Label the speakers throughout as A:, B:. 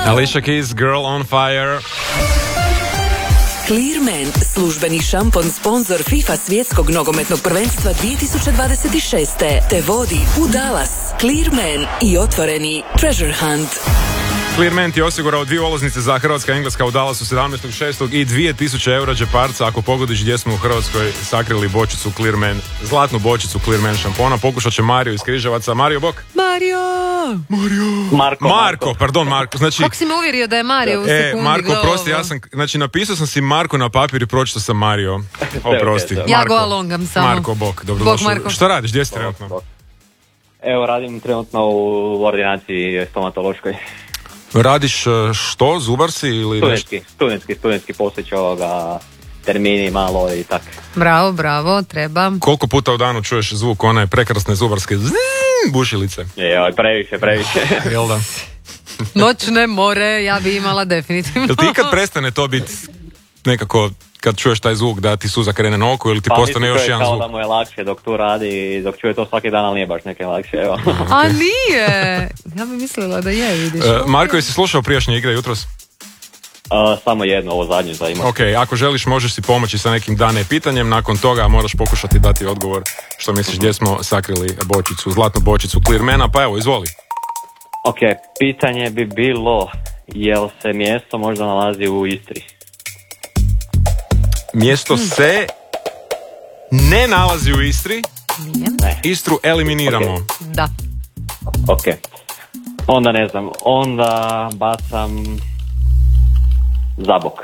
A: Alicia Keys, Girl on Fire.
B: Clearman, službeni šampon sponsor FIFA svjetskog nogometnog prvenstva 2026. te vodi u Dallas. Clearman i otvoreni Treasure Hunt.
A: Clearman je osigurao 2 ulaznice za Hrvatska i Engleska u Dallasu 17.6. i 2000 eura džeparca ako pogodiš gdje smo u Hrvatskoj sakrili bočicu Clearman, zlatnu bočicu Clearman šampona. Pokušat će Mario iz Križevaca. Mario, bok!
C: Mario!
A: Marko. Znači,
C: kako si me uvjerio da je Mario u sekundi?
A: Marko, prosti, ja sam, znači napisao sam si Marko na papir i pročitao sam Mario. Oprosti.
C: Ja go alongam samo.
A: Marko, bok, dobrodošao. Što radiš, gdje si trenutno?
D: Evo, radim trenutno u ordinaciji stomatološkoj.
A: Radiš što? Zubar si ili
D: studentski posjeć ovoga, termini malo i tak.
C: Bravo, treba.
A: Koliko puta u danu čuješ zvuk one prekrasne zubarske bušilice?
D: Previše.
A: Jel da?
C: Noćne more, ja bi imala definitivno.
A: Jel ti kad prestane to biti nekako, kad čuješ taj zvuk da ti suza krene na oko ili ti postane još jedan zvuk?
D: Pa da mu je lakše dok tu radi, dok čuje to svaki dan, ali nije baš neke lakše. Evo.
C: A nije! Ja bi mislila da je, vidiš.
A: Marko, jesi slušao prijašnje igre jutros?
D: Samo jedno, ovo zadnje za imati.
A: Ok, ako želiš možeš si pomoći sa nekim dane pitanjem, nakon toga moraš pokušati dati odgovor što misliš gdje smo sakrili bočicu, zlatnu bočicu Clearmana, pa evo, izvoli.
D: Ok, pitanje bi bilo, jel se mjesto možda nalazi u Istri?
A: Mjesto se ne nalazi u Istri.
D: Ne.
A: Istru eliminiramo.
D: Okay.
C: Da.
D: Ok. Onda ne znam, onda bacam Zabok.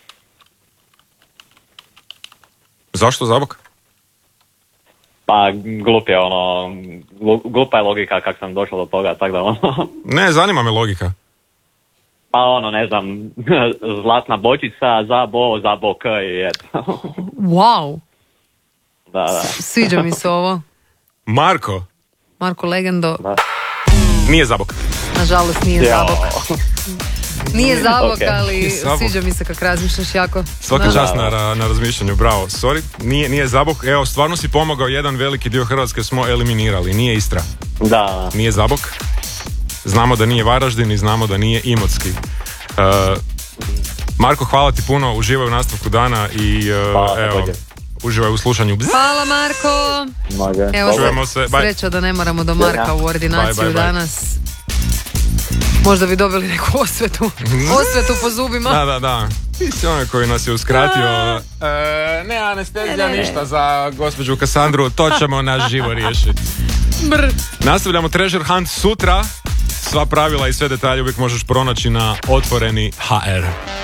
A: Zašto Zabok?
D: Pa glupa je logika kak sam došao do toga, tako da
A: Ne, zanima me logika.
D: Pa ne znam, zlatna bočica, Zabok i eto.
C: Wow.
D: Da.
C: Sviđa mi se ovo.
A: Marko
C: Legendo.
D: Da.
A: Nije Zabok.
C: Nažalost nije Zabok. Nije Zabok,
D: Okay.
C: ali sviđa mi se kak razmišljaš jako.
A: Svaka čast na razmišljanju, bravo. Sorry, nije Zabok. Evo, stvarno si pomogao, jedan veliki dio Hrvatske smo eliminirali. Nije Istra.
D: Da.
A: Nije Zabok. Znamo da nije Varaždin i znamo da nije Imotski. Marko, hvala ti puno, uživaj u nastavku dana i evo, uživaj u slušanju.
C: Hvala Marko. Evo,
A: čujemo se.
C: Sreća da ne moramo do Marka u ordinaciju danas. Možda bi dobili neku osvetu po zubima.
A: Da. Ti si onaj koji nas je uskratio. Ne anestezija, ništa za gospođu Kasandru, to ćemo naš živo riješiti. Nastavljamo Treasure Hunt sutra. Sva pravila i sve detalje uvijek možeš pronaći na Otvoreni HR.